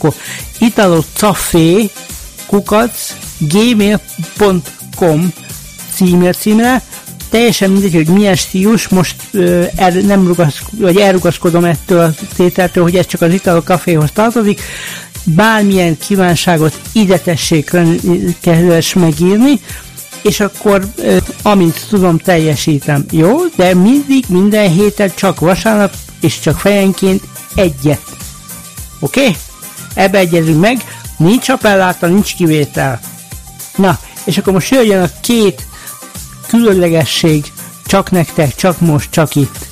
akkor italocafé@gmail.com címre, teljesen mindegy, hogy milyen stílus, most nem elrugaszkodom ettől a tételtől, hogy ez csak az Italo Caféhoz tartozik, bármilyen kívánságot ide tessék kedves megírni, és akkor amint tudom, teljesítem. Jó, de mindig, minden héten csak vasárnap, és csak fejenként egyet. Oké? Ebbe egyezünk meg, nincs appelláta, nincs kivétel. Na, és akkor most jöjjön a két különlegesség, csak nektek, csak most, csak itt.